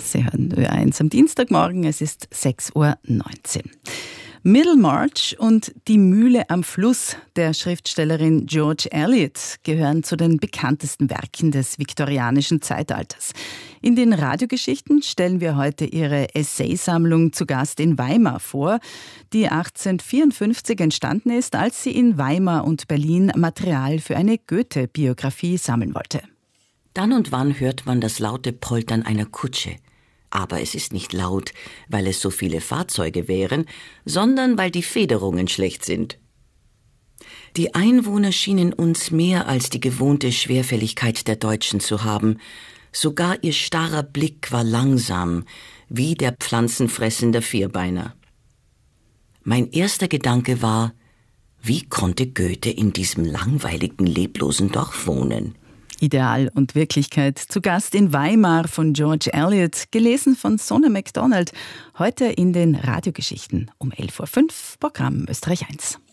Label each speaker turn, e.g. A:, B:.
A: Sie hören Ö1 am Dienstagmorgen, es ist 6:19 Uhr. Middlemarch und die Mühle am Fluss der Schriftstellerin George Eliot gehören zu den bekanntesten Werken des viktorianischen Zeitalters. In den Radiogeschichten stellen wir heute ihre Essaysammlung Zu Gast in Weimar vor, die 1854 entstanden ist, als sie in Weimar und Berlin Material für eine Goethe-Biografie sammeln wollte.
B: Dann und wann hört man das laute Poltern einer Kutsche. Aber es ist nicht laut, weil es so viele Fahrzeuge wären, sondern weil die Federungen schlecht sind. Die Einwohner schienen uns mehr als die gewohnte Schwerfälligkeit der Deutschen zu haben. Sogar ihr starrer Blick war langsam, wie der pflanzenfressender Vierbeiner. Mein erster Gedanke war, wie konnte Goethe in diesem langweiligen, leblosen Dorf wohnen?
A: Ideal und Wirklichkeit. Zu Gast in Weimar von George Eliot, gelesen von Sonja McDonald. Heute in den Radiogeschichten um 11:05 Uhr, Programm Österreich 1.